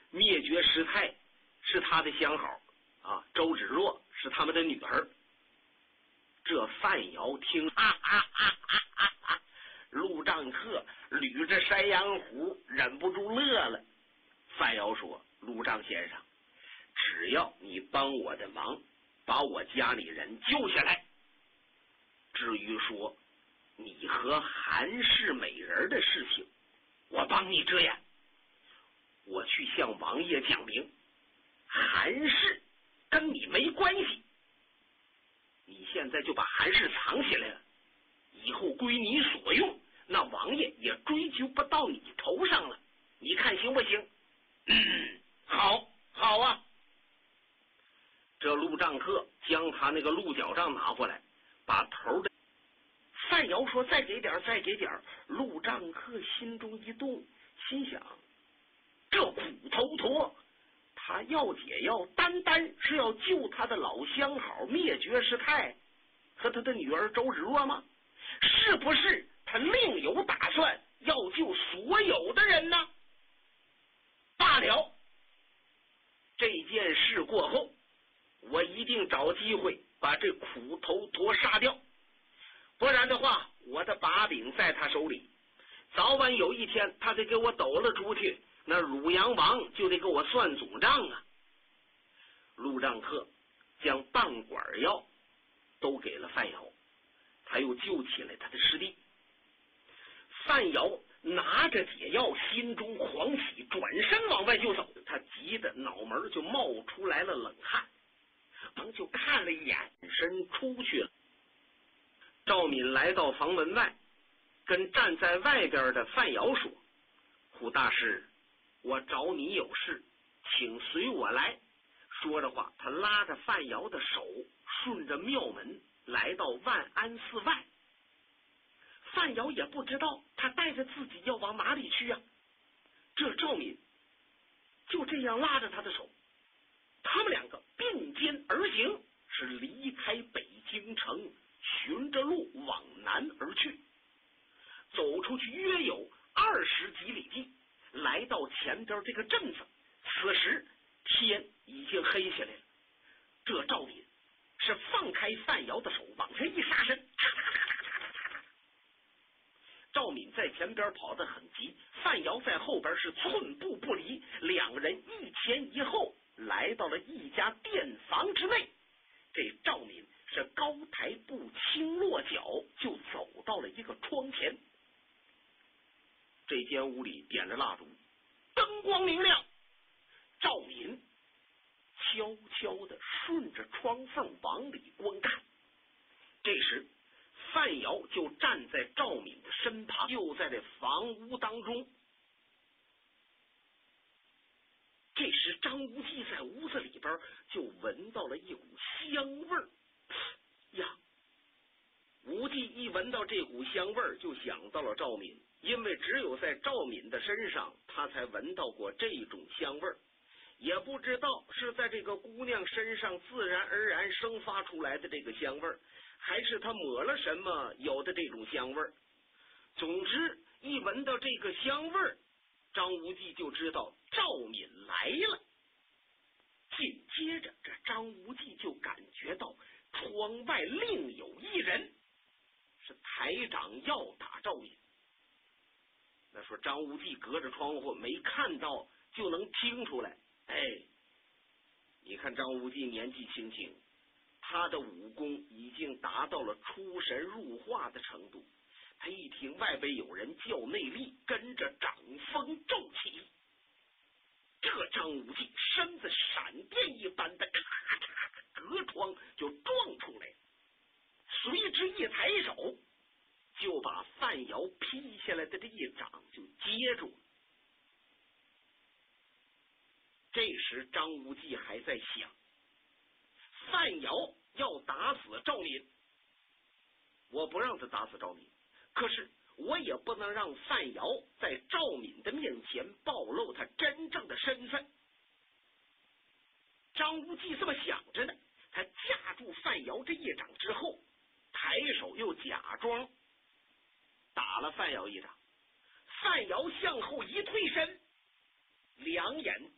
灭绝师太是他的相好啊，周芷若是他们的女儿。这范瑶听，陆丈客捋着山羊胡，忍不住乐了。范瑶说：“陆丈先生，只要你帮我的忙，把我家里人救下来，至于说你和韩氏美人的事情，我帮你遮掩。我去向王爷讲明，韩氏跟你没关系。你现在就把韩氏藏起来了，以后归你所用，那王爷也追究不到你头上了。你看行不行？”好啊。这陆丈客将他那个鹿角杖拿过来，把头的范瑶说：“再给点，再给点。”陆丈客心中一动，心想：这苦头陀，他要解药，单单是要救他的老相好灭绝师太和他的女儿周芷若吗？是不是他另有打算，要救所有的人呢？罢了，这件事过后，我一定找机会把这苦头陀杀掉，不然的话，我的把柄在他手里，早晚有一天他得给我抖了出去，那汝阳王就得给我算总账啊。陆丈客将半管药都给了范瑶，他又救起来他的师弟。范瑶拿着解药，心中狂喜，转身往外就走。他急得脑门就冒出来了冷汗，忙就看了一眼，身出去了。赵敏来到房门外，跟站在外边的范瑶说：“胡大师，我找你有事，请随我来。”说着话，他拉着范瑶的手，顺着庙门来到万安寺外。范瑶也不知道他带着自己要往哪里去啊。这赵敏就这样拉着他的手，他们两个并肩而行，是离开北京城，循着路往南而去。走出去约有20几里地，来到前边这个镇子，此时天已经黑下来了。这赵敏是放开范瑶的手，往前一杀身，赵敏在前边跑得很急，范瑶在后边是寸步不离，两人一前一后来到了一家店房之内。这赵敏是高抬步轻落脚，就走到了一个窗前。这间屋里点着蜡烛，灯光明亮。赵敏悄悄地顺着窗缝往里观看。这时范瑶就站在赵敏的身旁，就在这房屋当中。这时张无忌在屋子里边就闻到了一股香味儿呀！无忌一闻到这股香味儿，就想到了赵敏，因为只有在赵敏的身上，他才闻到过这种香味儿。也不知道是在这个姑娘身上自然而然生发出来的这个香味儿，还是他抹了什么有的这种香味儿。总之一闻到这个香味儿，张无忌就知道赵敏来了。紧接着这张无忌就感觉到窗外另有一人，是台长要打赵敏。那说张无忌隔着窗户没看到，就能听出来。你看张无忌年纪轻轻，他的武功已经达到了出神入化的程度。他一听外边有人叫内力，跟着掌风骤起。这张无忌身子闪电一般的咔嚓隔窗就撞出来，随之一抬手就把范瑶劈下来的这一掌就接住了。这时张无忌还在想，范瑶要打死赵敏，我不让他打死赵敏，可是我也不能让范瑶在赵敏的面前暴露他真正的身份。张无忌这么想着呢，他架住范瑶这一掌之后，抬手又假装打了范瑶一掌。范瑶向后一退身，两眼